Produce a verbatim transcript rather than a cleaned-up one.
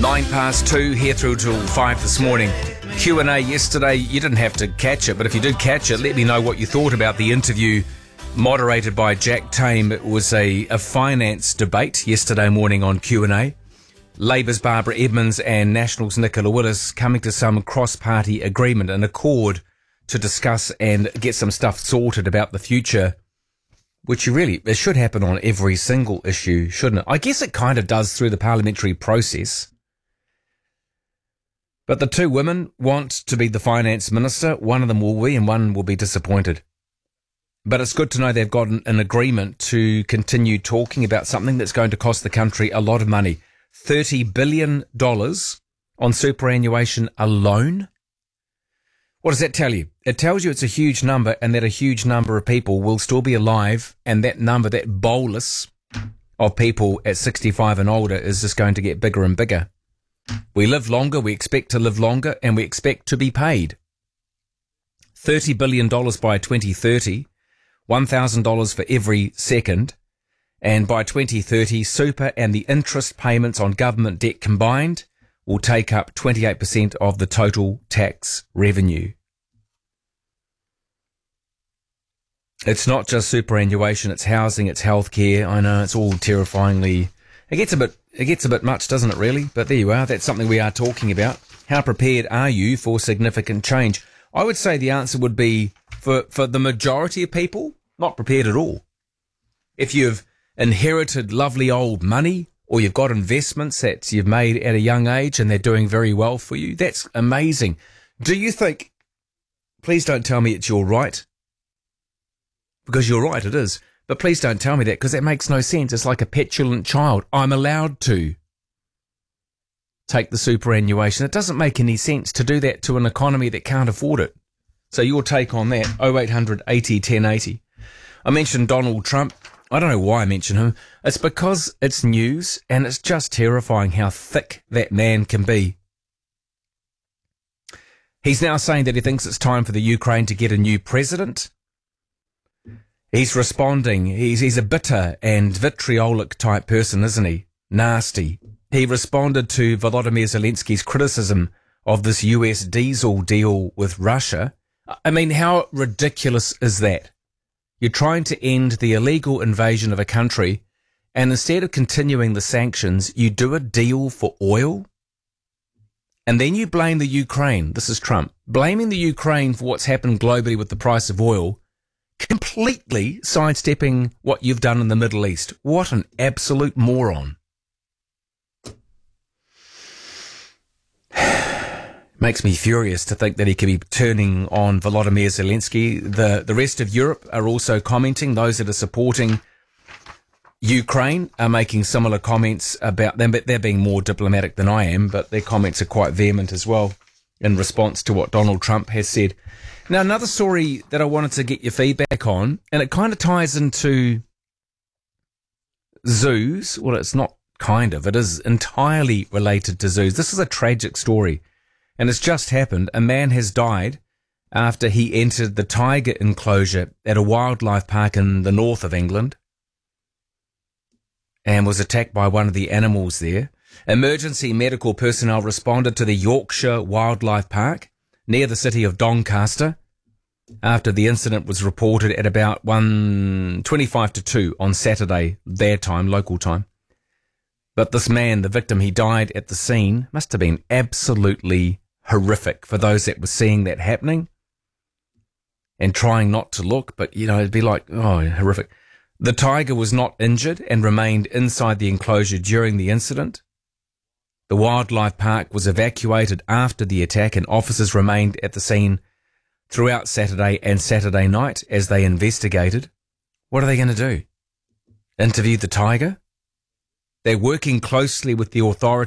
Nine past two, here through till five this morning. Q and A yesterday, you didn't have to catch it, but if you did catch it, let me know what you thought about the interview moderated by Jack Tame. It was a, a finance debate yesterday morning on Q and A. Labour's Barbara Edmonds and National's Nicola Willis coming to some cross-party agreement, an accord to discuss and get some stuff sorted about the future, which you really, it should happen on every single issue, shouldn't it? I guess it kind of does through the parliamentary process. But the two women want to be the finance minister. One of them will be, and one will be disappointed. But it's good to know they've got an, an agreement to continue talking about something that's going to cost the country a lot of money. thirty billion dollars on superannuation alone. What does that tell you? It tells you it's a huge number and that a huge number of people will still be alive, and that number, that bolus of people at sixty-five and older is just going to get bigger and bigger. We live longer, we expect to live longer, and we expect to be paid. thirty billion dollars by twenty thirty, one thousand dollars for every second, and by twenty thirty, super and the interest payments on government debt combined will take up twenty-eight percent of the total tax revenue. It's not just superannuation, it's housing, it's healthcare. I know, it's all terrifyingly... It gets a bit, it gets a bit much, doesn't it, really? But there you are. That's something we are talking about. How prepared are you for significant change? I would say the answer would be, for, for the majority of people, not prepared at all. If you've inherited lovely old money, or you've got investments that you've made at a young age and they're doing very well for you, that's amazing. Do you think, please don't tell me it's your right, because you're right, it is. But please don't tell me that, because that makes no sense. It's like a petulant child. I'm allowed to take the superannuation. It doesn't make any sense to do that to an economy that can't afford it. So your take on that, oh eight hundred eighty ten eighty. I mentioned Donald Trump. I don't know why I mention him. It's because it's news, and it's just terrifying how thick that man can be. He's now saying that he thinks it's time for the Ukraine to get a new president. He's responding. He's, he's a bitter and vitriolic type person, isn't he? Nasty. He responded to Volodymyr Zelensky's criticism of this U S diesel deal with Russia. I mean, how ridiculous is that? You're trying to end the illegal invasion of a country, and instead of continuing the sanctions, you do a deal for oil? And then you blame the Ukraine. This is Trump. Blaming the Ukraine for what's happened globally with the price of oil, completely sidestepping what you've done in the Middle East. What an absolute moron. Makes me furious to think that he could be turning on Volodymyr Zelensky. The, the rest of Europe are also commenting. Those that are supporting Ukraine are making similar comments about them, but they're being more diplomatic than I am, but their comments are quite vehement as well in response to what Donald Trump has said. Now, another story that I wanted to get your feedback on, and it kind of ties into zoos. Well, it's not kind of. It is entirely related to zoos. This is a tragic story, and it's just happened. A man has died after he entered the tiger enclosure at a wildlife park in the north of England and was attacked by one of the animals there. Emergency medical personnel responded to the Yorkshire Wildlife Park near the city of Doncaster after the incident was reported at about one twenty-five to two on Saturday, their time, local time. But this man, the victim, he died at the scene. Must have been absolutely horrific for those that were seeing that happening and trying not to look, but, you know, it'd be like, oh, horrific. The tiger was not injured and remained inside the enclosure during the incident. The wildlife park was evacuated after the attack, and officers remained at the scene throughout Saturday and Saturday night as they investigated. What are they going to do? Interview the tiger? They're working closely with the authorities